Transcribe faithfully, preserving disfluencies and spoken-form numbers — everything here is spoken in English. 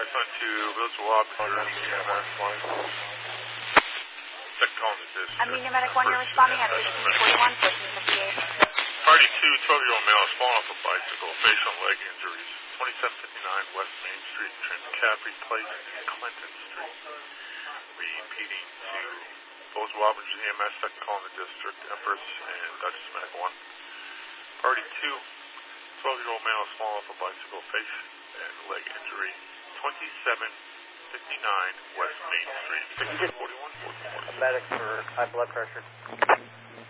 First on to Village Wapner, E M S one. Second call in the district. I'm Union Medic one, you're responding at fifteen forty-one, fourteen fifty-eight. Party two, twelve-year-old male is fallen off a bicycle, facial and leg injuries. twenty-seven fifty-nine West Main Street, Trent Caffrey Place, and Clinton Street. Repeating to Village Wapner, E M S, second call in the district, Empress and Dutchess Medic one. Party two, twelve-year-old male is fallen off a bicycle, face and leg injury. twenty-seven fifty-nine West Main Street, sixteen forty-one, fourteen forty-one. Medic for high blood pressure.